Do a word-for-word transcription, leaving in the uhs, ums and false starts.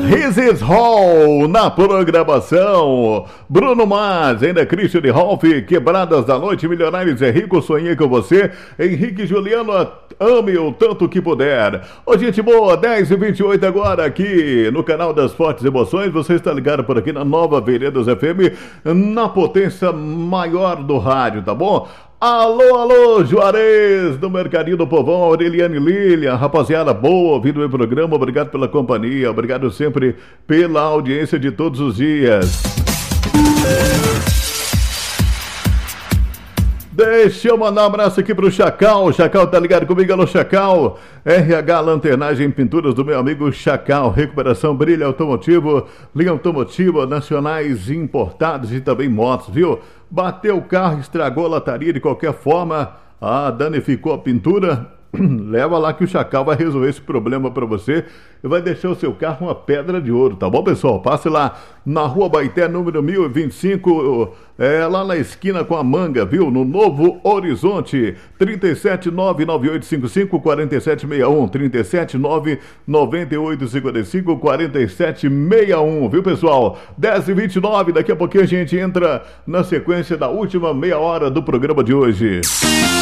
Isis Hall na programação. Bruno Mars, ainda Christian Rolf, Quebradas da Noite, Milionários é Rico, sonhei com você. Henrique Juliano, ame o tanto que puder. Ô, gente boa, dez e vinte e oito agora aqui no canal das Fortes Emoções. Você está ligado por aqui na Nova Veredas F M, na potência maior do rádio, tá bom? Alô, alô, Juarez, do Mercadinho do Povão, Aureliane Lilian, rapaziada boa, ouvindo o meu programa, obrigado pela companhia, obrigado sempre pela audiência de todos os dias. Deixa eu mandar um abraço aqui pro Chacal. O Chacal tá ligado comigo, alô Chacal. R H Lanternagem Pinturas do meu amigo Chacal. Recuperação, brilho automotivo, linha automotiva, nacionais importados e também motos, viu? Bateu o carro, estragou a lataria de qualquer forma, ah, danificou a pintura, leva lá que o Chacal vai resolver esse problema para você e vai deixar o seu carro uma pedra de ouro, tá bom, pessoal? Passe lá na Rua Baité, número mil e vinte e cinco, é, lá na esquina com a Manga, viu? No Novo Horizonte, trinta sete nove nove oito cinco cinco quatro sete seis um, trinta sete nove nove oito cinco cinco quatro sete seis um, viu, pessoal? dez e vinte e nove, daqui a pouquinho a gente entra na sequência da última meia hora do programa de hoje.